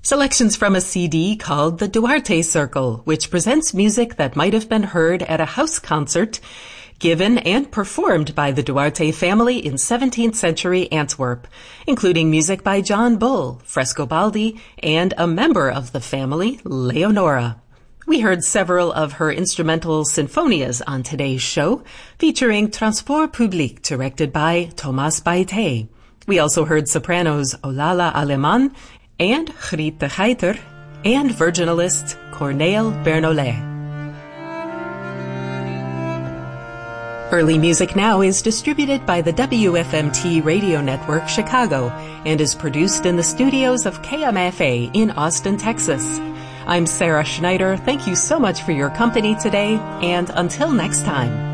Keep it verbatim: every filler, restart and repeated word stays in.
Selections from a C D called The Duarte Circle, which presents music that might have been heard at a house concert given and performed by the Duarte family in seventeenth century Antwerp, including music by John Bull, Frescobaldi, and a member of the family, Leonora. We heard several of her instrumental sinfonias on today's show, featuring Transport Public, directed by Thomas Baite. We also heard sopranos Olala Aleman and Griet de Geiter, and virginalist Corneel Bernolet. Early Music Now is distributed by the W F M T Radio Network Chicago and is produced in the studios of K M F A in Austin, Texas. I'm Sarah Schneider. Thank you so much for your company today, and until next time.